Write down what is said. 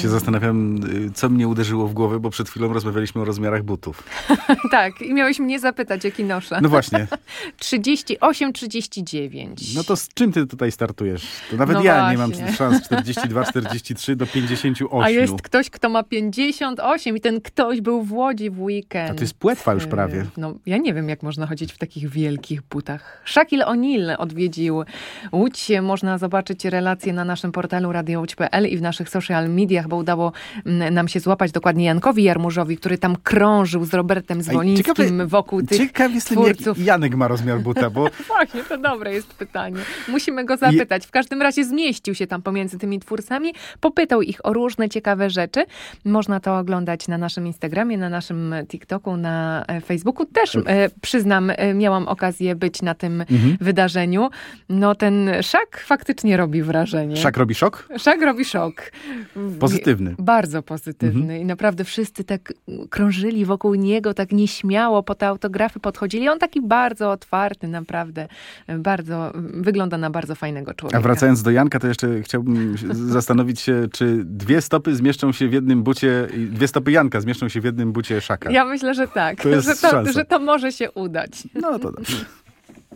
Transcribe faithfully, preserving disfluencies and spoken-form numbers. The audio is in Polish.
się zastanawiam, co mnie uderzyło w głowę, bo przed chwilą rozmawialiśmy o rozmiarach butów. Tak, i miałeś mnie zapytać, jaki noszę. No właśnie. trzydzieści osiem trzydzieści dziewięć. No to z czym ty tutaj startujesz? To nawet No ja właśnie. nie mam szans czterdzieści dwa czterdzieści trzy do pięćdziesiąt osiem. A jest ktoś, kto ma pięćdziesiąt osiem i ten ktoś był w Łodzi w weekend. A to jest płetwa już prawie. No, ja nie wiem, jak można chodzić w takich wielkich butach. Shaquille O'Neal odwiedził Łódź. Można zobaczyć relacje na naszym portalu radio łódź kropka p l i w naszych social mediach, bo udało nam się złapać dokładnie Jankowi Jarmużowi, który tam krążył z Robertem Zwolińskim ciekawe, wokół tych ciekaw jestem, twórców. Jak Janek ma rozmiar buta, bo... Właśnie, to dobre jest pytanie. Musimy go zapytać. W każdym razie zmieścił się tam pomiędzy tymi twórcami, popytał ich o różne ciekawe rzeczy. Można to oglądać na naszym Instagramie, na naszym TikToku, na Facebooku. Też e, przyznam, e, miałam okazję być na tym mhm. wydarzeniu. No ten Shaq faktycznie robi wrażenie. Shaq robi szok? Shaq robi szok. Pozytywny. Bardzo pozytywny. Mhm. I naprawdę wszyscy tak krążyli wokół niego, tak nieśmiało po te autografy podchodzili. On taki bardzo otwarty, naprawdę. Bardzo, wygląda na bardzo fajnego człowieka. A wracając do Janka, to jeszcze chciałbym zastanowić się, czy dwie stopy zmieszczą się w jednym bucie, dwie stopy Janka zmieszczą się w jednym bucie Shaqa. Ja myślę, że tak. To jest że, to, szansa. że to może się udać. No to dobrze.